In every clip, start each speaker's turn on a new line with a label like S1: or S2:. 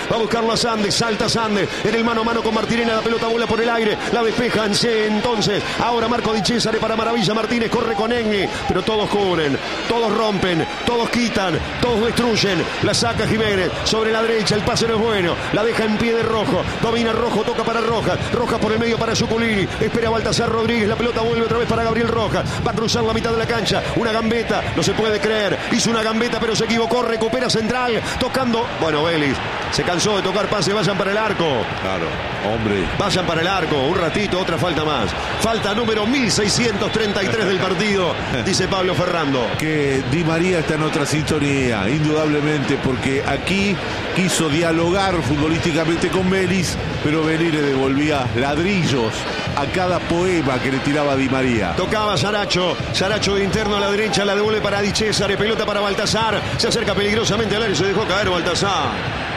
S1: Va a buscarlo a Sandes. Salta Sandes. En el mano a mano con Martirena. La pelota vuela por el aire. La despejan. Entonces, ahora Marco Di Cesare para Maravilla Martínez. Corre con Egni. Pero todos cubren. Todos rompen. Todos quitan. Todos destruyen. La saca Jiménez. Sobre la derecha. El pase no es bueno. La deja en pie de Rojo. Domina Rojo. Toca para Rojas. Rojas por el medio para Zuculini. Espera Baltasar Rodríguez. La pelota vuelve otra vez para Gabriel Rojas. Va a cruzar la mitad de la cancha. Una gambeta. No se puede creer. Hizo una gambeta pero se equivocó. Recupera Central. Tocando. Bueno, Vélez se cansó de tocar pase. Vayan para el arco.
S2: Claro, hombre.
S1: Vayan para el arco. Un ratito. Otra falta más. Falta número 1633 del partido. Dice Pablo Ferrando.
S2: Que Di María está en otra sintonía. Indudablemente. Porque aquí quiso dialogar futbolísticamente con Vélez. Pero Vélez le devolvía ladrillos a cada poema que le tiraba Di María.
S1: Tocaba Saracho. Saracho de interno a la derecha. La devuelve para Di Cesare. Pelota para Baltasar. Se acerca peligrosamente al área. Se dejó caer Baltasar.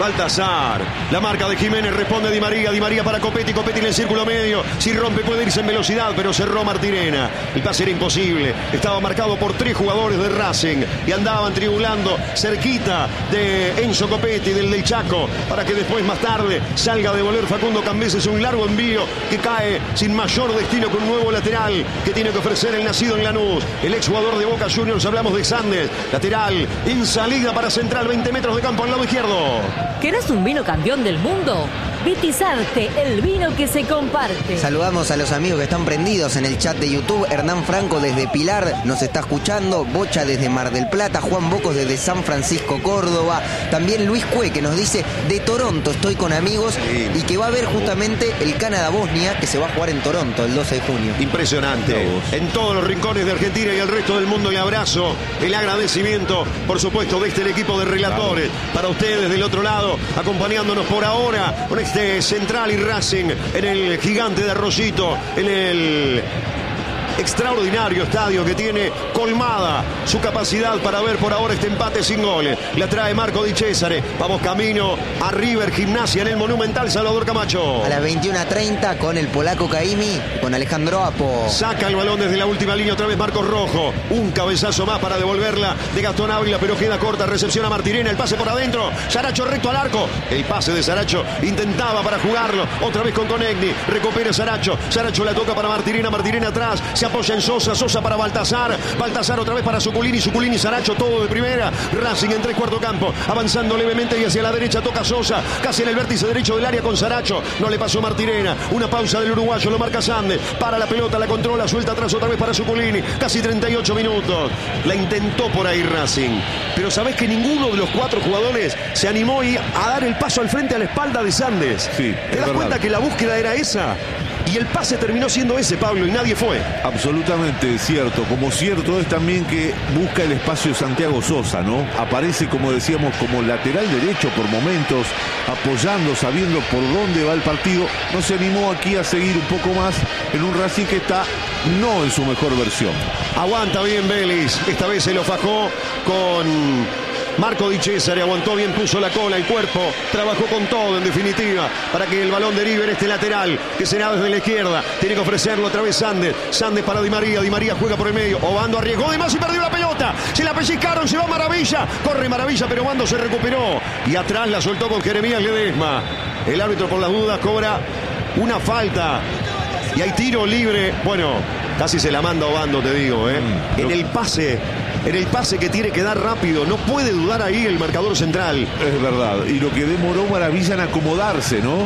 S1: La marca de Jiménez, responde Di María. Di María para Copetti. Copetti en el círculo medio. Si rompe puede irse en velocidad, pero cerró Martirena. El pase era imposible. Estaba marcado por 3 jugadores de Racing y andaban triangulando cerquita de Enzo Copetti, del Chaco, para que después más tarde salga a devolver Facundo Cambeses un largo envío que cae sin mayor destino con un nuevo lateral que tiene que ofrecer el nacido en Lanús, el exjugador de Boca Juniors. Hablamos de Sandes, lateral en salida para Central, 20 metros de campo al lado izquierdo.
S3: ¿Querés un vino campeón del mundo? Vitizarte, el vino que se comparte.
S4: Saludamos a los amigos que están prendidos en el chat de YouTube. Hernán Franco desde Pilar nos está escuchando. Bocha desde Mar del Plata. Juan Bocos desde San Francisco, Córdoba. También Luis Cue, que nos dice de Toronto estoy con amigos. Sí. Y que va a ver justamente el Canadá-Bosnia, que se va a jugar en Toronto el 12 de junio.
S1: Impresionante. En todos los rincones de Argentina y el resto del mundo, el abrazo, el agradecimiento, por supuesto, de el equipo de relatores. Claro. Para ustedes del otro lado, acompañándonos por ahora con este Central y Racing en el gigante de Arroyito, en el extraordinario estadio que tiene colmada su capacidad para ver por ahora este empate sin goles. La trae Marco Di Cesare. Vamos camino a River Gimnasia en el Monumental Salvador Camacho.
S4: A las 21:30 con el polaco Caimi, con Alejandro Apo.
S1: Saca el balón desde la última línea otra vez Marcos Rojo. Un cabezazo más para devolverla de Gastón Ávila, pero queda corta. Recepciona Martirena. El pase por adentro. Saracho recto al arco. El pase de Saracho intentaba para jugarlo. Otra vez con Conegni. Recupera Saracho. Saracho la toca para Martirena. Martirena atrás. Se apoya en Sosa. Sosa para Baltasar. Baltasar otra vez para Zuculini. Zuculini, Saracho, todo de primera. Racing en 3/4 campo. Avanzando levemente y hacia la derecha toca Sosa. Casi en el vértice derecho del área con Saracho. No le pasó Martirena. Una pausa del uruguayo. Lo marca Sandes. Para la pelota. La controla. Suelta atrás otra vez para Zuculini. Casi 38 minutos. La intentó por ahí Racing. Pero sabés que ninguno de los 4 jugadores se animó a dar el paso al frente a la espalda de Sandes.
S2: Sí,
S1: ¿Te das cuenta que la búsqueda era esa? Y el pase terminó siendo ese, Pablo, y nadie fue.
S2: Absolutamente cierto. Como cierto es también que busca el espacio Santiago Sosa, ¿no? Aparece, como decíamos, como lateral derecho por momentos, apoyando, sabiendo por dónde va el partido. No se animó aquí a seguir un poco más en un Racing que está no en su mejor versión.
S1: Aguanta bien Vélez. Esta vez se lo fajó con Marco Di Cesare, aguantó bien, puso la cola, el cuerpo, trabajó con todo en definitiva para que el balón derive en este lateral que será desde la izquierda. Tiene que ofrecerlo otra vez Sandes. Sandes para Di María. Di María juega por el medio. Obando arriesgó de más y perdió la pelota. Se la pellizcaron, se va Maravilla. Corre Maravilla, pero Obando se recuperó. Y atrás la soltó con Jeremías Ledesma. El árbitro por las dudas cobra una falta. Y hay tiro libre. Bueno, casi se la manda Obando, te digo, ¿eh? En el pase que tiene que dar rápido. No puede dudar ahí el marcador central.
S2: Es verdad. Y lo que demoró Maravilla en acomodarse, ¿no?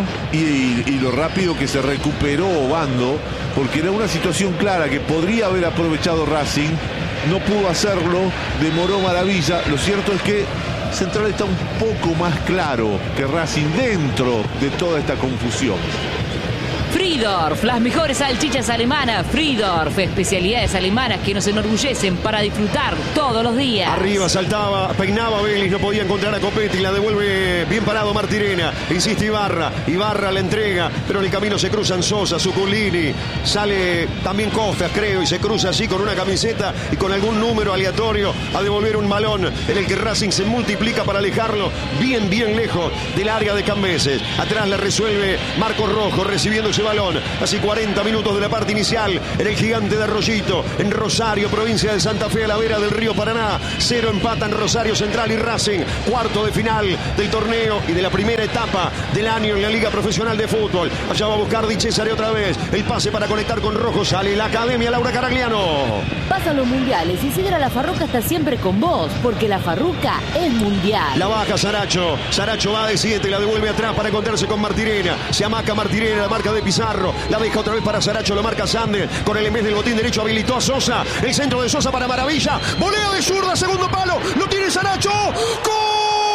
S2: Y lo rápido que se recuperó Obando, porque era una situación clara que podría haber aprovechado Racing. No pudo hacerlo. Demoró Maravilla. Lo cierto es que Central está un poco más claro que Racing dentro de toda esta confusión.
S3: Friedorf, las mejores salchichas alemanas. Friedorf, especialidades alemanas que nos enorgullecen para disfrutar todos los días.
S1: Arriba saltaba, peinaba Vélez, no podía encontrar a Copetti, la devuelve bien parado Martirena. Insiste Ibarra, Ibarra la entrega, pero en el camino se cruzan Sosa, Zuculini, sale también Costas, creo, y se cruza así con una camiseta y con algún número aleatorio a devolver un balón en el que Racing se multiplica para alejarlo bien lejos del área de Cambeses. Atrás la resuelve Marcos Rojo, recibiendo ese balón. Casi 40 minutos de la parte inicial en el gigante de Arroyito, en Rosario, provincia de Santa Fe, a la vera del río Paraná. 0 empatan Rosario Central y Racing. Cuarto de final del torneo y de la primera etapa del año en la Liga Profesional de Fútbol. Allá va a buscar Di Cesare otra vez. El pase para conectar con Rojo. Sale la Academia Laura Caragliano.
S3: Pasan los mundiales y Sidra La Farruca está siempre con vos, porque La Farruca es mundial.
S1: La baja Saracho. Saracho va de 7, la devuelve atrás para encontrarse con Martirena. Se amaca Martirena, la marca de Pizarro. La deja otra vez para Saracho, lo marca Sander. Con el en vez del botín derecho habilitó a Sosa. El centro de Sosa para Maravilla. Volea de zurda, segundo palo. Lo tiene Saracho. ¡Gol!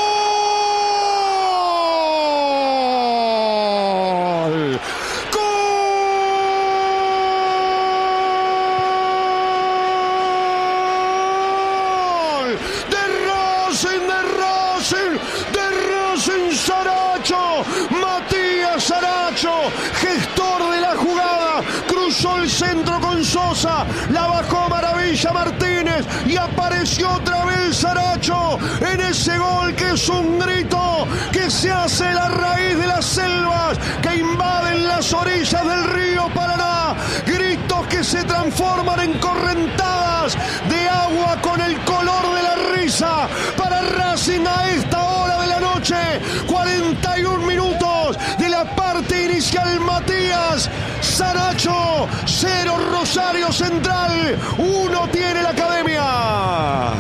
S1: Saracho, Matías Saracho, gestor de la jugada, cruzó el centro con Sosa, la bajó Maravilla Martínez y apareció otra vez Saracho en ese gol que es un grito que se hace a la raíz de las selvas que invaden las orillas del río Paraná, gritos que se transforman en correntadas de agua con el color de la risa para Racing a esta hora de la noche. 41 minutos de la parte inicial. Matías Saracho, 0 Rosario Central, 1 tiene la Academia.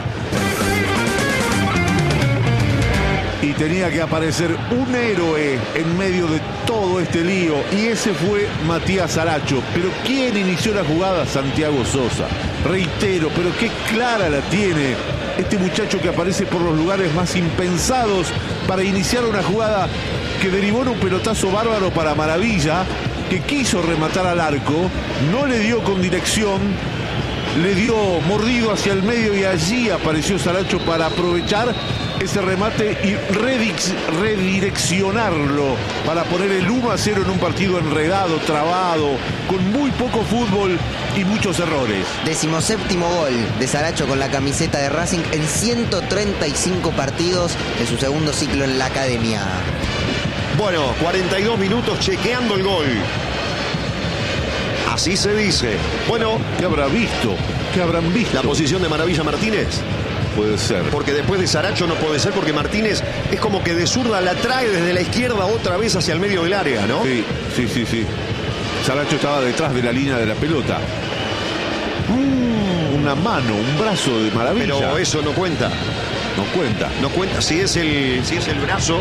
S2: Y tenía que aparecer un héroe en medio de todo este lío, y ese fue Matías Saracho. Pero ¿quién inició la jugada? Santiago Sosa. Reitero, pero qué clara la tiene este muchacho que aparece por los lugares más impensados para iniciar una jugada que derivó en un pelotazo bárbaro para Maravilla, que quiso rematar al arco, no le dio con dirección, le dio mordido hacia el medio y allí apareció Saracho para aprovechar ese remate y redireccionarlo para poner el 1-0 en un partido enredado, trabado, con muy poco fútbol y muchos errores.
S4: 17º gol de Saracho con la camiseta de Racing en 135 partidos de su segundo ciclo en la Academia.
S1: Bueno, 42 minutos chequeando el gol. Así se dice. Bueno,
S2: ¿qué habrá visto? ¿Qué habrán visto?
S1: La posición de Maravilla Martínez.
S2: Puede ser.
S1: Porque después de Saracho no puede ser, porque Martínez es como que de zurda la trae desde la izquierda otra vez hacia el medio del área, ¿no?
S2: Sí. Saracho estaba detrás de la línea de la pelota. Una mano, un brazo de Maravilla.
S1: Pero eso no cuenta.
S2: No cuenta.
S1: No cuenta. Si es el brazo.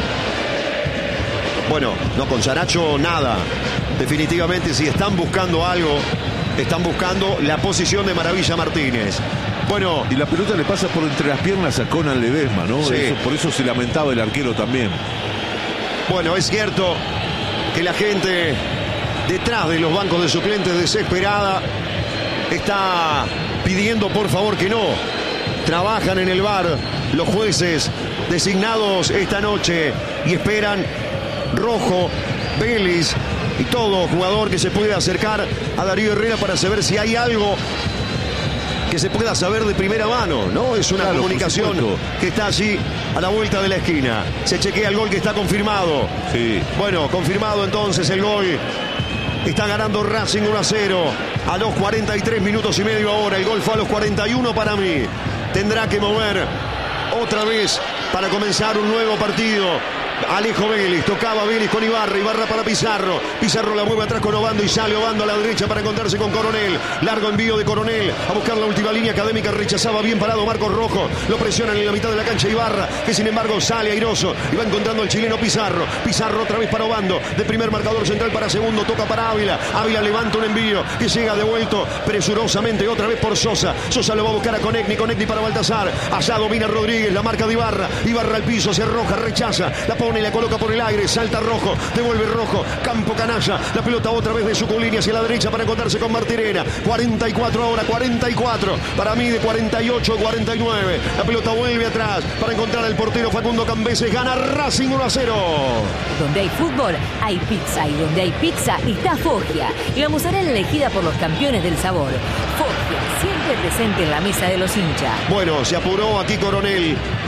S1: Bueno, no, con Saracho nada. Definitivamente, si están buscando algo, están buscando la posición de Maravilla Martínez. Bueno,
S2: y la pelota le pasa por entre las piernas a Conan Ledesma, ¿no?
S1: Sí.
S2: Por eso se lamentaba el arquero también.
S1: Bueno, es cierto que la gente detrás de los bancos de suplentes desesperada está pidiendo por favor que no. Trabajan en el VAR los jueces designados esta noche y esperan Rojo, Vélez y todo jugador que se pueda acercar a Darío Herrera para saber si hay algo que se pueda saber de primera mano, ¿no? Es una comunicación que está allí a la vuelta de la esquina. Se chequea el gol que está confirmado.
S2: Sí.
S1: Bueno, confirmado entonces el gol. Está ganando Racing 1-0 a los 43 minutos y medio ahora. El gol fue a los 41 para mí. Tendrá que mover otra vez para comenzar un nuevo partido. Alejo Vélez, tocaba Vélez con Ibarra, Ibarra para Pizarro, Pizarro la mueve atrás con Obando y sale Obando a la derecha para encontrarse con Coronel, largo envío de Coronel, a buscar la última línea académica, rechazaba bien parado Marcos Rojo, lo presionan en la mitad de la cancha Ibarra, que sin embargo sale airoso y va encontrando al chileno Pizarro, Pizarro otra vez para Obando, de primer marcador central para segundo, toca para Ávila, Ávila levanta un envío que llega devuelto presurosamente otra vez por Sosa, Sosa lo va a buscar a Conecni, Conecni para Baltasar, allá domina Rodríguez, la marca de Ibarra, Ibarra al piso, se arroja, rechaza, la pone y la coloca por el aire, salta Rojo, devuelve Rojo, campo canalla, la pelota otra vez de su línea hacia la derecha para encontrarse con Martirena, 44 ahora, 44, para mí de 48 a 49, la pelota vuelve atrás para encontrar al portero Facundo Cambeses, gana Racing 1-0.
S3: Donde hay fútbol, hay pizza, y donde hay pizza está Foggia, y la mozzarella elegida por los campeones del sabor. Foggia, siempre presente en la mesa de los hinchas.
S1: Bueno, se apuró aquí Coronel.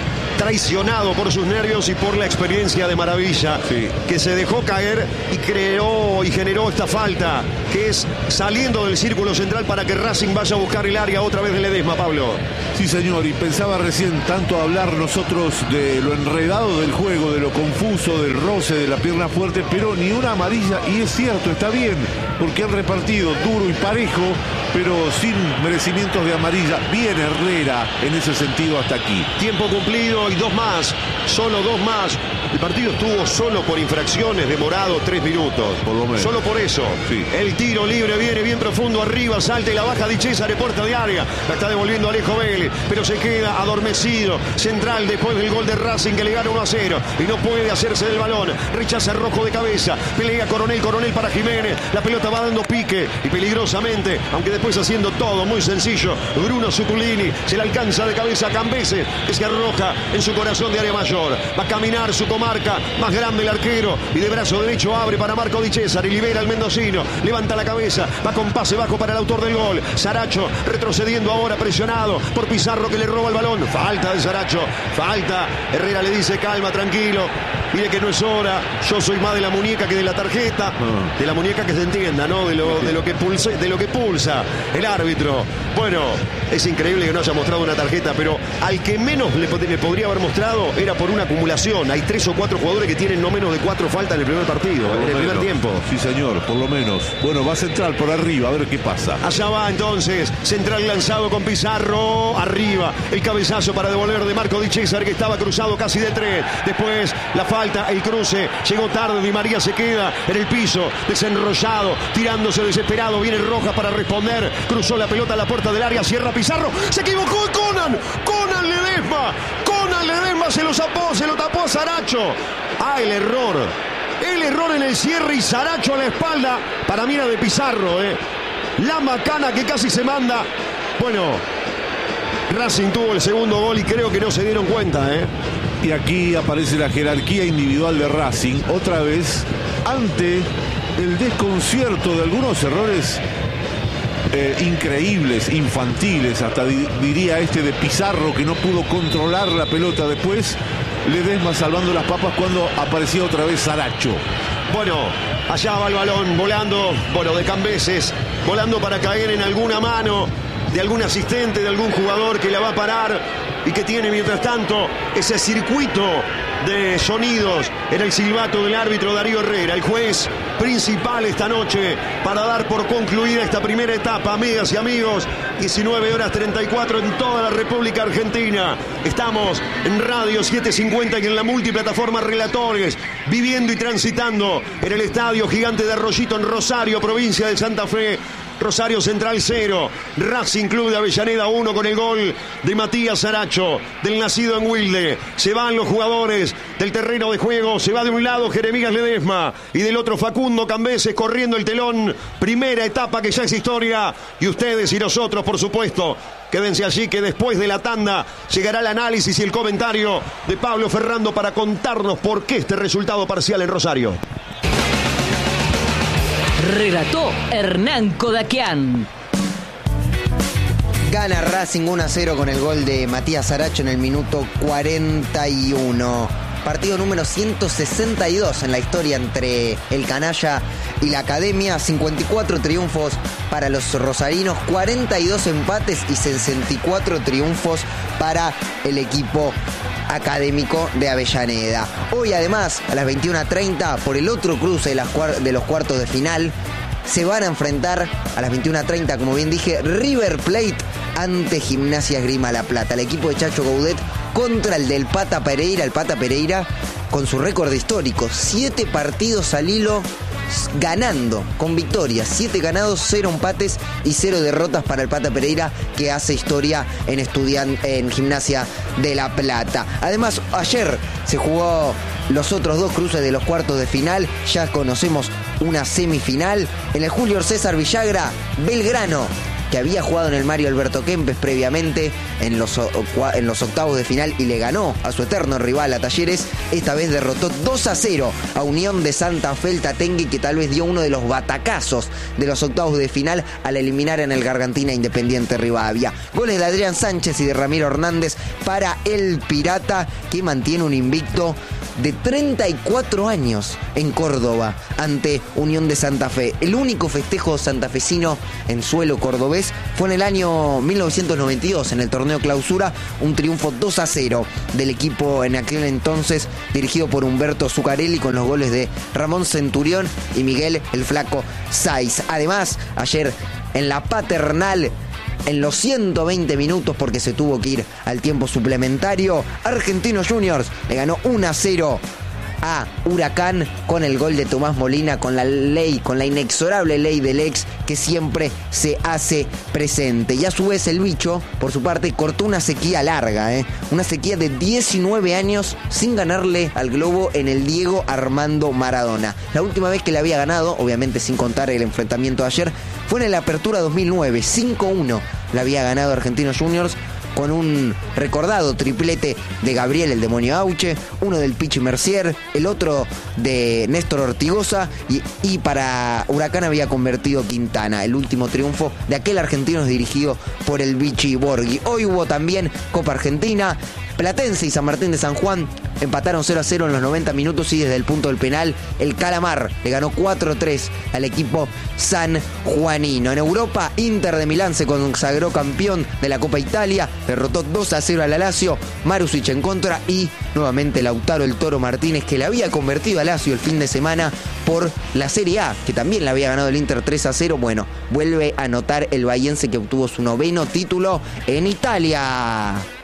S1: traicionado por sus nervios y por la experiencia de Maravilla,
S2: Sí.
S1: que se dejó caer y creó y generó esta falta, que es saliendo del círculo central para que Racing vaya a buscar el área otra vez de Ledesma, Pablo.
S2: Sí, señor, y pensaba recién tanto hablar nosotros de lo enredado del juego, de lo confuso, del roce, de la pierna fuerte, pero ni una amarilla, y es cierto, está bien, porque han repartido duro y parejo, pero sin merecimientos de amarilla. Bien Herrera en ese sentido hasta aquí.
S1: Tiempo cumplido y 2 más, solo 2 más. El partido estuvo solo por infracciones, demorado 3 minutos.
S2: Por lo menos.
S1: Solo por eso.
S2: Sí.
S1: El tiro libre viene bien profundo arriba, salta y la baja Di Cesare, puerta de área. La está devolviendo Alejo Vélez, pero se queda adormecido. Central después del gol de Racing que le gana 1-0 y no puede hacerse del balón. Rechaza Rojo de cabeza. Pelea Coronel para Jiménez. La pelota va dando pique y peligrosamente, aunque después haciendo todo muy sencillo. Bruno Zuculini se le alcanza de cabeza a Cambeses, que se arroja en su corazón de área mayor. Va a caminar su comarca, más grande el arquero, y de brazo derecho abre para Marco Di Cesare, libera al mendocino, levanta la cabeza, va con pase bajo para el autor del gol. Saracho retrocediendo ahora, presionado por Pizarro, que le roba el balón. Falta de Saracho, falta. Herrera le dice calma, tranquilo. Mire que no es hora, yo soy más de la muñeca que de la tarjeta, de la muñeca que se entienda, ¿no? De lo que pulsa el árbitro. Bueno, es increíble que no haya mostrado una tarjeta, pero al que menos le podría haber mostrado era por una acumulación. Hay 3 o 4 jugadores que tienen no menos de 4 faltas en el primer partido, en el primer tiempo.
S2: Sí, señor, por lo menos. Bueno, va Central por arriba, a ver qué pasa.
S1: Allá va entonces, Central lanzado con Pizarro, arriba, el cabezazo para devolver de Marco Di Cesare, que estaba cruzado casi de 3. Después la falta, el cruce, llegó tarde, Di María se queda en el piso, desenrollado, tirándose desesperado, viene Rojas para responder, cruzó la pelota a la puerta del área, cierra Pizarro, se equivocó Conan Ledesma se lo tapó a Saracho. El error en el cierre y Saracho a la espalda, para mí era de Pizarro, la macana que casi se manda. Bueno, Racing tuvo el segundo gol y creo que no se dieron cuenta,
S2: Y aquí aparece la jerarquía individual de Racing, otra vez, ante el desconcierto de algunos errores increíbles, infantiles, hasta diría de Pizarro, que no pudo controlar la pelota. Después Ledesma salvando las papas cuando aparecía otra vez Saracho.
S1: Bueno, allá va el balón volando, de Cambeses, volando para caer en alguna mano de algún asistente, de algún jugador que la va a parar y que tiene mientras tanto ese circuito de sonidos en el silbato del árbitro Darío Herrera, el juez principal esta noche para dar por concluida esta primera etapa. Amigas y amigos, 19:34 en toda la República Argentina. Estamos en Radio 750 y en la multiplataforma Relatores, viviendo y transitando en el Estadio Gigante de Arroyito en Rosario, provincia de Santa Fe. Rosario Central 0, Racing Club de Avellaneda 1 con el gol de Matías Saracho, del nacido en Wilde. Se van los jugadores del terreno de juego, se va de un lado Jeremías Ledesma y del otro Facundo Cambeses corriendo el telón. Primera etapa que ya es historia, y ustedes y nosotros, por supuesto, quédense allí que después de la tanda llegará el análisis y el comentario de Pablo Ferrando para contarnos por qué este resultado parcial en Rosario.
S3: Relató Hernán Kodakian.
S4: Gana Racing 1-0 con el gol de Matías Saracho en el minuto 41. Partido número 162 en la historia entre el Canalla y la Academia. 54 triunfos para los rosarinos, 42 empates y 64 triunfos para el equipo académico de Avellaneda. Hoy además a las 21:30 por el otro cruce de los cuartos de final se van a enfrentar a las 21:30, como bien dije, River Plate ante Gimnasia Esgrima La Plata. El equipo de Chacho Gaudet contra el del Pata Pereira. El Pata Pereira con su récord histórico, 7 partidos al hilo ganando, con victorias, 7 ganados, 0 empates y 0 derrotas para el Pata Pereira, que hace historia en Gimnasia de La Plata. Además, ayer se jugó los otros 2 cruces de los cuartos de final. Ya conocemos una semifinal. En el Julio César Villagra, Belgrano que había jugado en el Mario Alberto Kempes previamente en los octavos de final y le ganó a su eterno rival, a Talleres. Esta vez derrotó 2-0 a Unión de Santa Fe, el tatengue, que tal vez dio uno de los batacazos de los octavos de final al eliminar en el Gargantina Independiente Rivadavia. Goles de Adrián Sánchez y de Ramiro Hernández para el Pirata, que mantiene un invicto de 34 años en Córdoba ante Unión de Santa Fe. El único festejo santafesino en suelo cordobés fue en el año 1992, en el torneo clausura, un triunfo 2-0 del equipo en aquel entonces dirigido por Humberto Zuccarelli, con los goles de Ramón Centurión y Miguel el Flaco Sáiz. Además, ayer en la Paternal, en los 120 minutos, porque se tuvo que ir al tiempo suplementario, Argentinos Juniors le ganó 1-0 a Huracán con el gol de Tomás Molina, con la inexorable ley del ex que siempre se hace presente. Y a su vez el bicho, por su parte, cortó una sequía larga, una sequía de 19 años sin ganarle al Globo en el Diego Armando Maradona. La última vez que le había ganado, obviamente sin contar el enfrentamiento de ayer, fue en la Apertura 2009, 5-1 le había ganado Argentinos Juniors, con un recordado triplete de Gabriel el Demonio Auche, uno del Pichi Mercier, el otro de Néstor Ortigosa, y para Huracán había convertido Quintana, el último triunfo de aquel Argentinos dirigido por el Vichy Borghi. Hoy hubo también Copa Argentina. Platense y San Martín de San Juan empataron 0-0 en los 90 minutos y desde el punto del penal el Calamar le ganó 4-3 al equipo sanjuanino. En Europa, Inter de Milán se consagró campeón de la Copa Italia, derrotó 2-0 al Lazio, Marusic en contra, y nuevamente Lautaro el Toro Martínez, que le había convertido a Lazio el fin de semana por la Serie A, que también le había ganado el Inter 3-0, bueno, vuelve a anotar el bahiense, que obtuvo su 9º título en Italia.